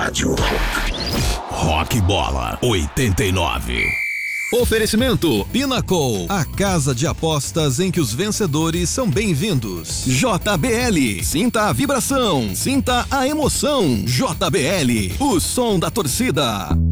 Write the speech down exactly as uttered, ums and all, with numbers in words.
Rádio Rock. Rock Bola oitenta e nove. Oferecimento Pinnacle, a casa de apostas em que os vencedores são bem-vindos. J B L, sinta a vibração, sinta a emoção. J B L, o som da torcida.